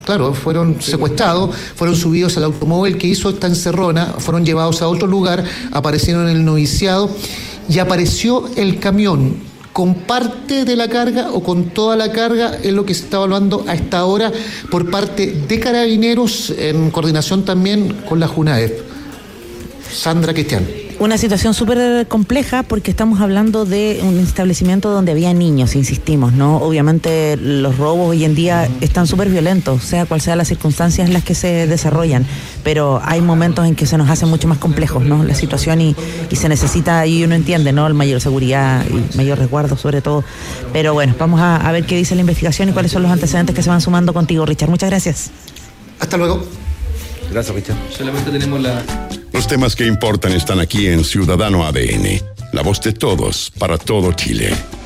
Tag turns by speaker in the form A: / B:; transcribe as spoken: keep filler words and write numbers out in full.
A: Claro, fueron secuestrados, fueron subidos al automóvil que hizo esta encerrona, fueron llevados a otro lugar, aparecieron en el noviciado y apareció el camión con parte de la carga o con toda la carga, es lo que se está evaluando a esta hora por parte de Carabineros, en coordinación también con la JUNAEP. Sandra Cristian.
B: Una situación súper compleja porque estamos hablando de un establecimiento donde había niños, insistimos, ¿no? Obviamente los robos hoy en día están súper violentos, sea cual sea las circunstancias en las que se desarrollan, pero hay momentos en que se nos hace mucho más complejos, ¿no? La situación y, y se necesita, y uno entiende, ¿no? El mayor seguridad y mayor resguardo sobre todo. Pero bueno, vamos a, a ver qué dice la investigación y cuáles son los antecedentes que se van sumando contigo, Richard. Muchas gracias.
A: Hasta luego.
C: Gracias, Richard.
D: Solamente tenemos la...
E: Los temas que importan están aquí en Ciudadano A D N, la voz de todos para todo Chile.